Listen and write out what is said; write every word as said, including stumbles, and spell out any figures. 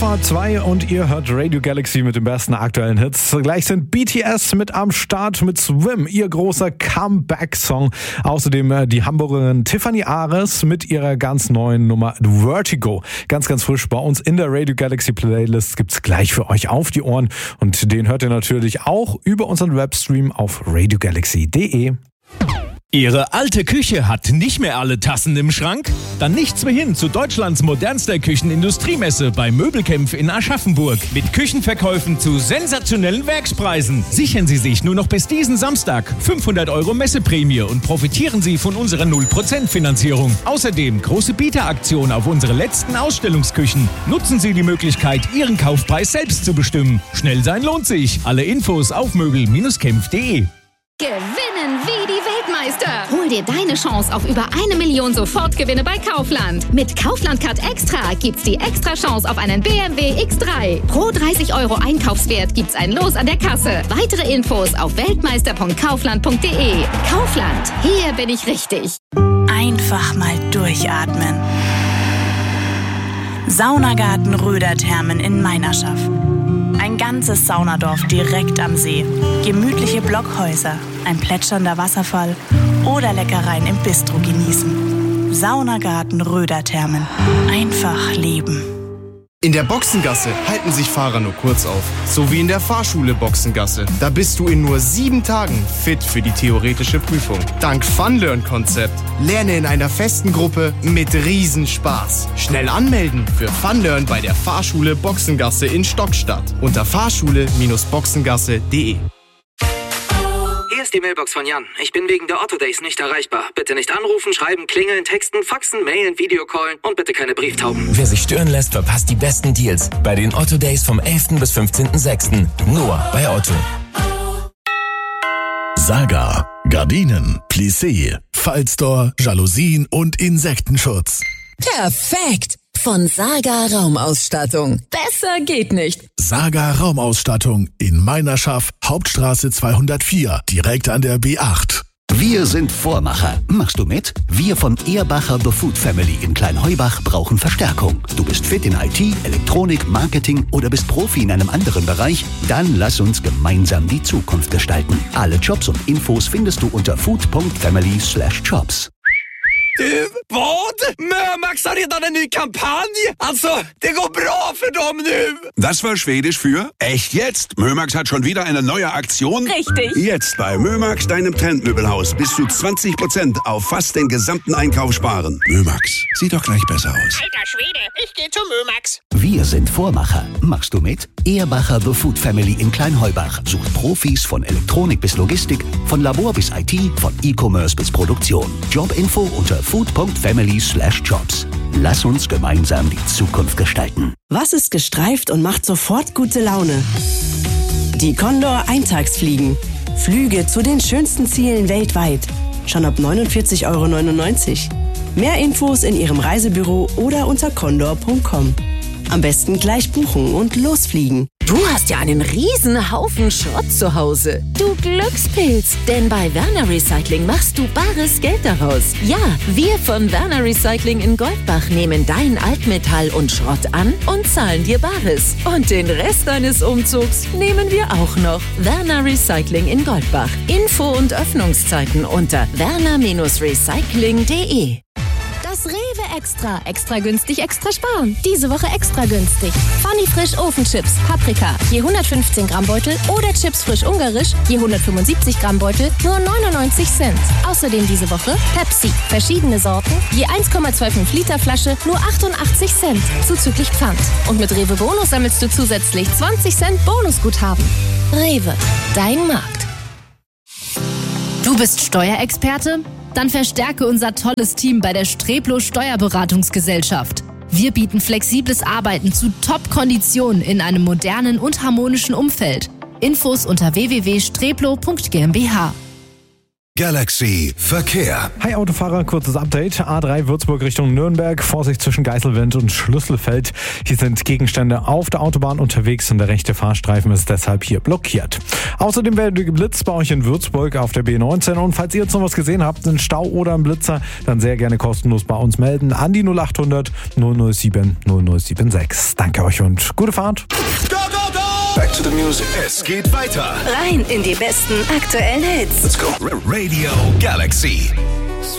vor zwei und ihr hört Radio Galaxy mit den besten aktuellen Hits. Gleich sind B T S mit am Start mit Swim, ihr großer Comeback-Song. Außerdem äh, die Hamburgerin Tiffany Ares mit ihrer ganz neuen Nummer Vertigo. Ganz, ganz frisch bei uns in der Radio Galaxy Playlist gibt's gleich für euch auf die Ohren. Und den hört ihr natürlich auch über unseren Webstream auf radio galaxy punkt de. Ihre alte Küche hat nicht mehr alle Tassen im Schrank? Dann nichts mehr hin zu Deutschlands modernster Küchenindustriemesse bei Möbelkämpf in Aschaffenburg. Mit Küchenverkäufen zu sensationellen Werkspreisen. Sichern Sie sich nur noch bis diesen Samstag fünfhundert Euro Messeprämie und profitieren Sie von unserer null Prozent Finanzierung. Außerdem große Bieteraktion auf unsere letzten Ausstellungsküchen. Nutzen Sie die Möglichkeit, Ihren Kaufpreis selbst zu bestimmen. Schnell sein lohnt sich. Alle Infos auf möbel Bindestrich kämpf punkt de. Gewinnen wie die Weltmeister. Hol dir deine Chance auf über eine Million Sofortgewinne bei Kaufland. Mit Kaufland Card Extra gibt's die extra Chance auf einen B M W X drei. Pro dreißig Euro Einkaufswert gibt's ein Los an der Kasse. Weitere Infos auf weltmeister punkt kaufland punkt de. Kaufland, hier bin ich richtig. Einfach mal durchatmen. Saunagarten Röderthermen in Meinerschaff. Ein ganzes Saunadorf direkt am See. Gemütliche Blockhäuser, ein plätschernder Wasserfall oder Leckereien im Bistro genießen. Saunagarten Röderthermen. Einfach leben. In der Boxengasse halten sich Fahrer nur kurz auf. So wie in der Fahrschule Boxengasse. Da bist du in nur sieben Tagen fit für die theoretische Prüfung. Dank Funlearn-Konzept. Lerne in einer festen Gruppe mit Riesenspaß. Schnell anmelden für Funlearn bei der Fahrschule Boxengasse in Stockstadt. Unter fahrschule Boxengasse punkt de. Hier ist die Mailbox von Jan. Ich bin wegen der Otto Days nicht erreichbar. Bitte nicht anrufen, schreiben, klingeln, texten, faxen, mailen, Videocallen und bitte keine Brieftauben. Wer sich stören lässt, verpasst die besten Deals bei den Otto Days vom elften bis fünfzehnten sechsten Nur bei Otto. Saga. Gardinen, Plissé, Fallstore, Jalousien und Insektenschutz. Perfekt! Von Saga Raumausstattung. Besser geht nicht. Saga Raumausstattung in Meinerschaff, Hauptstraße zweihundertvier, direkt an der B acht. Wir sind Vormacher. Machst du mit? Wir von Ehrbacher The Food Family in Kleinheubach brauchen Verstärkung. Du bist fit in I T, Elektronik, Marketing oder bist Profi in einem anderen Bereich? Dann lass uns gemeinsam die Zukunft gestalten. Alle Jobs und Infos findest du unter food punkt family slash jobs. Du, vad? Mömax har redan en ny kampanj. Alltså, det går bra för dem nu. Das war Schwedisch für echt jetzt. Mömax hat schon wieder eine neue Aktion. Richtig. Jetzt bei Mömax, deinem Trendmöbelhaus, bis zu zwanzig Prozent auf fast den gesamten Einkauf sparen. Mömax, sieht doch gleich besser aus. Alter Schwede, ich gehe zu Mömax. Wir sind Vormacher. Machst du mit? Ehrbacher The Food Family in Kleinheubach sucht Profis von Elektronik bis Logistik, von Labor bis I T, von E-Commerce bis Produktion. Jobinfo unter food punkt family slash jobs. Lass uns gemeinsam die Zukunft gestalten. Was ist gestreift und macht sofort gute Laune? Die Condor Eintagsfliegen. Flüge zu den schönsten Zielen weltweit. Schon ab neunundvierzig Euro neunundneunzig. Mehr Infos in Ihrem Reisebüro oder unter condor punkt com. Am besten gleich buchen und losfliegen. Du hast ja einen riesen Haufen Schrott zu Hause. Du Glückspilz, denn bei Werner Recycling machst du bares Geld daraus. Ja, wir von Werner Recycling in Goldbach nehmen dein Altmetall und Schrott an und zahlen dir Bares. Und den Rest deines Umzugs nehmen wir auch noch. Werner Recycling in Goldbach. Info und Öffnungszeiten unter werner Recycling punkt de. Das Rewe Extra. Extra günstig, extra sparen. Diese Woche extra günstig. Funny Frisch Ofenchips, Paprika, je hundertfünfzehn Gramm Beutel oder Chips frisch ungarisch, je hundertfünfundsiebzig Gramm Beutel, nur neunundneunzig Cent. Außerdem diese Woche Pepsi, verschiedene Sorten, je eins Komma fünfundzwanzig Liter Flasche, nur achtundachtzig Cent, zuzüglich Pfand. Und mit Rewe Bonus sammelst du zusätzlich zwanzig Cent Bonusguthaben. Rewe, dein Markt. Du bist Steuerexperte? Dann verstärke unser tolles Team bei der Streplo Steuerberatungsgesellschaft. Wir bieten flexibles Arbeiten zu Top-Konditionen in einem modernen und harmonischen Umfeld. Infos unter w w w punkt streplo punkt g m b h. Galaxy Verkehr. Hi Autofahrer, kurzes Update. A drei Würzburg Richtung Nürnberg. Vorsicht zwischen Geiselwind und Schlüsselfeld. Hier sind Gegenstände auf der Autobahn unterwegs und der rechte Fahrstreifen ist deshalb hier blockiert. Außerdem werdet ihr geblitzt bei euch in Würzburg auf der B neunzehn. Und falls ihr jetzt noch was gesehen habt, einen Stau oder einen Blitzer, dann sehr gerne kostenlos bei uns melden an die null acht hundert null null sieben null null sieben sechs. Danke euch und gute Fahrt. Go, go, go! Back to the music. Es geht weiter. Rein in die besten aktuellen Hits. Let's go. Radio Galaxy.